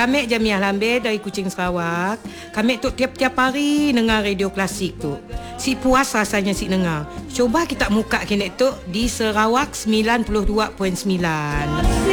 kami Jamiah Lambir dari Kuching, Sarawak. Kami tu tiap-tiap hari dengar radio klasik tu. Si puas rasanya si dengar. Cuba kita muka kini tu di Sarawak 92.9.